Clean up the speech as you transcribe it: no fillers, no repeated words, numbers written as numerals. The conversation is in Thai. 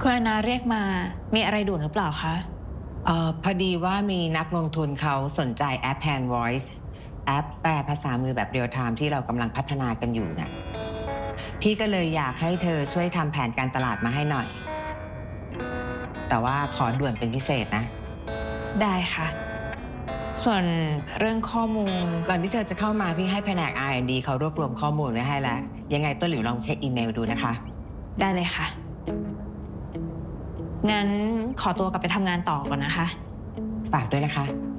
คุณอนาเรียกมามีอะไรด่วนหรือเปล่าคะพอดีว่ามีนักลงทุนเขาสนใจแอป Hand Voice แอปแปลภาษามือแบบเรียลไทม์ที่เรากำลังพัฒนากันอยู่นะพี่ก็เลยอยากให้เธอช่วยทำแผนการตลาดมาให้หน่อยแต่ว่าขอด่วนเป็นพิเศษนะได้ค่ะส่วนเรื่องข้อมูลก่อนที่เธอจะเข้ามาพี่ให้แผนก R&D เขารวบรวมข้อมูลไว้ให้แล้วยังไงต้นหลิวลองเช็คอีเมลดูนะคะได้เลยค่ะงั้นขอตัวกลับไปทำงานต่อก่อนนะคะฝากด้วยนะคะ